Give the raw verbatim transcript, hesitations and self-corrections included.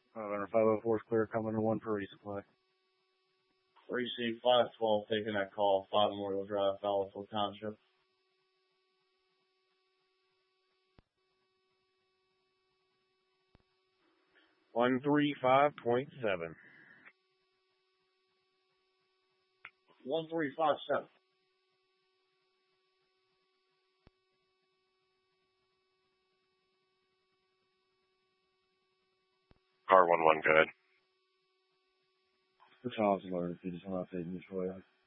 five hundred, five oh four is clear, coming to one for resupply. Receive five twelve, taking that call, five Memorial Drive, Fallowfield Township. one three five point seven. one three five seven. Car one one, go ahead. The child's alert if you just want to update Detroit.